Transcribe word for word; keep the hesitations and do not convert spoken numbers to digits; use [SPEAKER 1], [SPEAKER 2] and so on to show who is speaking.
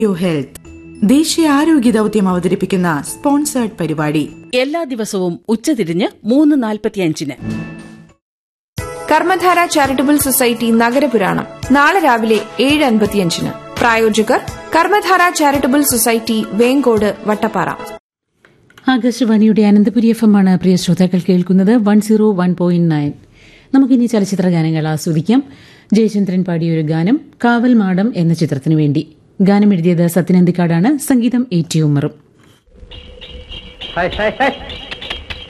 [SPEAKER 1] U health ദേശീയ ആരോഗ്യ ദൌത്യം അവതരിപ്പിക്കുന്ന സ്പോൺസേർഡ് പരിപാടി
[SPEAKER 2] എല്ലാ ദിവസവും ഉച്ചതിരിഞ്ഞ് മൂന്ന് നാൽപ്പത്തിയഞ്ചിന്.
[SPEAKER 3] കർമ്മധാര ചാരിറ്റബിൾ സൊസൈറ്റി നഗരപുരാണം നാളെ രാവിലെ ഏഴ് അൻപത്തിയഞ്ചിന്. പ്രായോജകർ കർമ്മധാര ചാരിറ്റബിൾ സൊസൈറ്റി, വേങ്കോട്, വട്ടപ്പാറ.
[SPEAKER 4] ആകാശവാണിയുടെ അനന്തപുരി എഫ് എം ആണ് പ്രിയ ശ്രോതാക്കൾ കേൾക്കുന്നത്. One zero one point nine. നമുക്കിനി ചലച്ചിത്ര ഗാനങ്ങൾ ആസ്വദിക്കാം. ജയചന്ദ്രൻ പാടിയൊരു ഗാനം കാവൽ മാടം എന്ന ചിത്രത്തിനു വേണ്ടി. ഗാനം എഴുതിയത് സത്യനന്ദിക്കാടാണ്, സംഗീതം എ ടി ഉമ്മറും.